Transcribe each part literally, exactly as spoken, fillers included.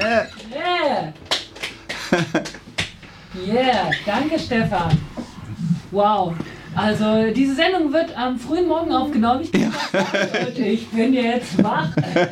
Yeah. Yeah, danke Stefan. Wow. Also diese Sendung wird am frühen Morgen aufgenommen. Ich bin, ja. Und ich bin jetzt wach.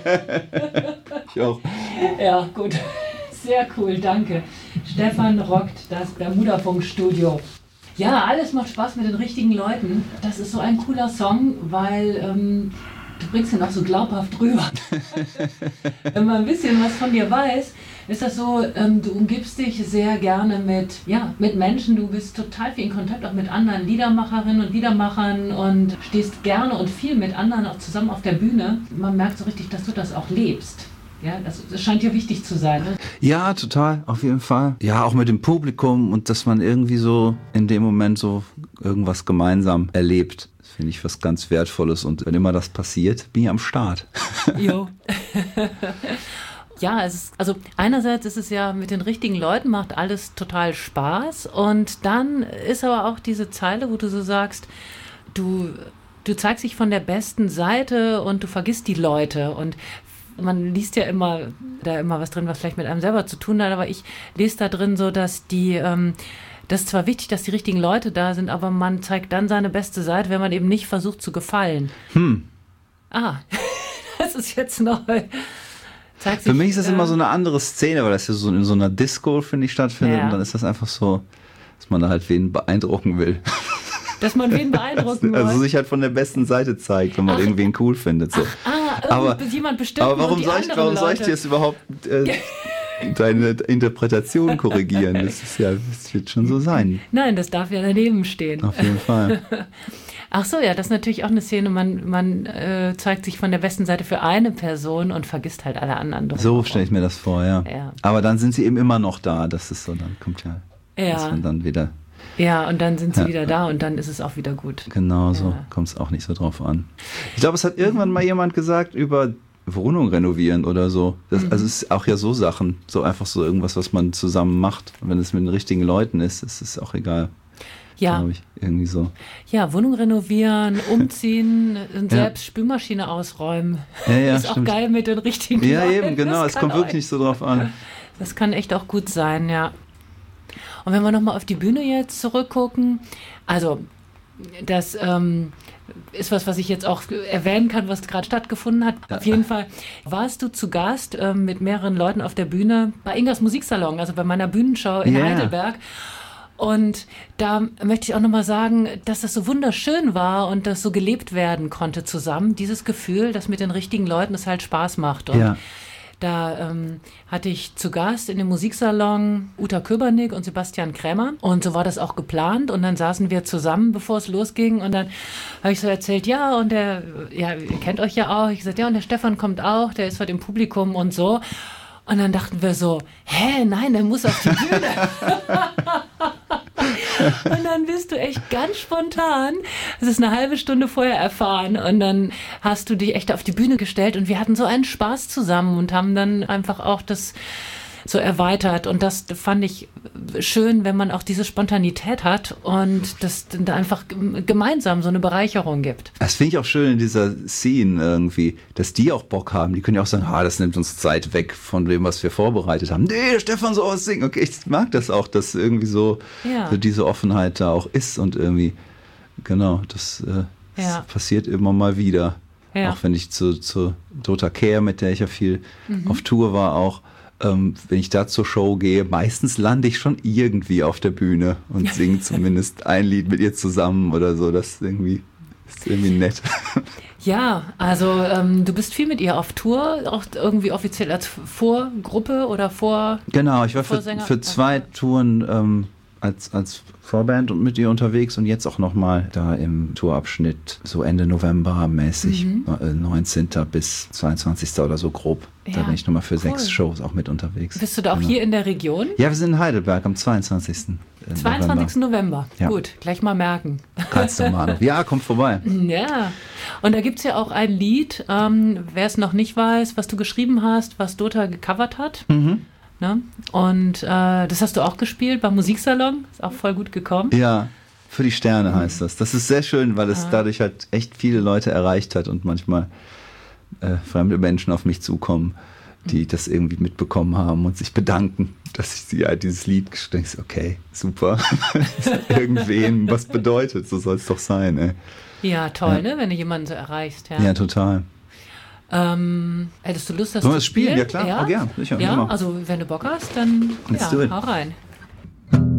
Ich auch. Ja, gut. Sehr cool, danke. Stefan rockt das Bermuda-Funk-Studio. Ja, alles macht Spaß mit den richtigen Leuten. Das ist so ein cooler Song, weil ähm, du bringst ihn auch so glaubhaft rüber. Wenn man ein bisschen was von dir weiß, ist das so, ähm, du umgibst dich sehr gerne mit, ja, mit Menschen, du bist total viel in Kontakt auch mit anderen Liedermacherinnen und Liedermachern und stehst gerne und viel mit anderen auch zusammen auf der Bühne. Man merkt so richtig, dass du das auch lebst. Ja, das, das scheint dir wichtig zu sein. Ne? Ja, total, auf jeden Fall. Ja, auch mit dem Publikum und dass man irgendwie so in dem Moment so irgendwas gemeinsam erlebt. Das finde ich was ganz Wertvolles und wenn immer das passiert, bin ich am Start. Jo. Ja, es ist, also einerseits ist es ja mit den richtigen Leuten macht alles total Spaß und dann ist aber auch diese Zeile, wo du so sagst, du, du zeigst dich von der besten Seite und du vergisst die Leute und man liest ja immer da immer was drin, was vielleicht mit einem selber zu tun hat, aber ich lese da drin so, dass die, ähm, das ist zwar wichtig, dass die richtigen Leute da sind, aber man zeigt dann seine beste Seite, wenn man eben nicht versucht zu gefallen. Hm. Ah, das ist jetzt neu. Zeigt Für sich, mich ist das äh, immer so eine andere Szene, weil das ja so in so einer Disco, finde ich, stattfindet Ja. und dann ist das einfach so, dass man da halt wen beeindrucken will. Dass man wen beeindrucken will. Also sich halt von der besten Seite zeigt, wenn man Ach. irgendwen cool findet. So. Ah, aber, jemand bestimmt. aber warum, und die soll ich, anderen warum soll ich Leute. dir jetzt überhaupt äh, deine Interpretation korrigieren? Das ist ja, das wird schon so sein. Nein, das darf ja daneben stehen. Auf jeden Fall. Ach so, ja, das ist natürlich auch eine Szene, man, man äh, zeigt sich von der besten Seite für eine Person und vergisst halt alle anderen. So stelle ich mir das vor, ja. Ja. Aber dann sind sie eben immer noch da. Das ist so, dann kommt ja, Ja. dass man dann wieder, Ja, und dann sind sie Ja. wieder da und dann ist es auch wieder gut. genau so, Ja. kommt es auch nicht so drauf an. Ich glaube, es hat irgendwann mal jemand gesagt über Wohnung renovieren oder so. Das, Mhm. Also es ist auch ja so Sachen, so einfach so irgendwas, was man zusammen macht. Und wenn es mit den richtigen Leuten ist, ist es auch egal. Ja, Glaube ich, irgendwie so. ja, Wohnung renovieren, umziehen, und Ja. selbst Spülmaschine ausräumen. Ja, ja, ist auch stimmt. geil mit den richtigen Ja, Leuten. eben, genau. Das Es kann kommt auch wirklich nicht so drauf an. Das kann echt auch gut sein, ja. Und wenn wir nochmal auf die Bühne jetzt zurückgucken, also das ähm, ist was, was ich jetzt auch erwähnen kann, was gerade stattgefunden hat. Ja. Auf jeden Fall warst du zu Gast ähm, mit mehreren Leuten auf der Bühne bei Ingas Musiksalon, also bei meiner Bühnenshow in Ja. Heidelberg. Und da möchte ich auch nochmal sagen, dass das so wunderschön war und das so gelebt werden konnte zusammen. Dieses Gefühl, dass mit den richtigen Leuten es halt Spaß macht. Und Ja. da ähm, hatte ich zu Gast in dem Musiksalon Uta Köbernick und Sebastian Krämer. Und so war das auch geplant. Und dann saßen wir zusammen, bevor es losging. Und dann habe ich so erzählt, ja, und der, ja, ihr kennt euch ja auch. Ich gesagt, ja, und der Stefan kommt auch, der ist heute im Publikum und so. Und dann dachten wir so, hä, nein, der muss auf die Bühne. Und dann bist du echt ganz spontan, das ist eine halbe Stunde vorher erfahren und dann hast du dich echt auf die Bühne gestellt und wir hatten so einen Spaß zusammen und haben dann einfach auch das so erweitert und das fand ich schön, wenn man auch diese Spontanität hat und das dann einfach gemeinsam so eine Bereicherung gibt. Das finde ich auch schön in dieser Scene irgendwie, dass die auch Bock haben. Die können ja auch sagen, ah, das nimmt uns Zeit weg von dem, was wir vorbereitet haben. Nee, der Stefan soll was singen. Okay, ich mag das auch, dass irgendwie so, Ja. so diese Offenheit da auch ist und irgendwie, genau, das, äh, das Ja. passiert immer mal wieder. Ja. Auch wenn ich zu, zu Dota Kehr, mit der ich ja viel Mhm. auf Tour war, auch ähm, wenn ich da zur Show gehe, meistens lande ich schon irgendwie auf der Bühne und singe zumindest ein Lied mit ihr zusammen oder so. Das ist irgendwie, ist irgendwie nett. Ja, also ähm, du bist viel mit ihr auf Tour, auch irgendwie offiziell als Vorgruppe oder vor... Genau, ich war für, Vorsänger. für zwei Touren ähm, als, als Vorband und mit ihr unterwegs und jetzt auch nochmal da im Tourabschnitt, so Ende November mäßig, Mhm. äh, neunzehnten bis zweiundzwanzigsten oder so grob. Da Ja, bin ich nochmal für cool. sechs Shows auch mit unterwegs. Bist du da auch Genau. hier in der Region? Ja, wir sind in Heidelberg am zweiundzwanzigsten zweiundzwanzigsten November. November. Ja. Gut, gleich mal merken. Kannst du mal noch. Ja, kommt vorbei. Ja, und da gibt es ja auch ein Lied, ähm, wer es noch nicht weiß, was du geschrieben hast, was Dota gecovert hat. Mhm. Ne? Und äh, das hast du auch gespielt beim Musiksalon, ist auch voll gut gekommen. Ja, für die Sterne heißt das. Das ist sehr schön, weil es Ah. dadurch halt echt viele Leute erreicht hat und manchmal äh, fremde Menschen auf mich zukommen, die das irgendwie mitbekommen haben und sich bedanken, dass ich sie halt dieses Lied gestellt habe. Okay, super. Irgendwen was bedeutet, so soll es doch sein. Ey. Ja, toll, ja. ne? Wenn du jemanden so erreichst. Ja, ja total. Ähm, hättest du Lust, das Sollen wir zu das spielen? spielen? Ja klar, ja? oh, gern. Sicher, ja, immer. also wenn du Bock hast, dann Let's ja, do it. hau rein.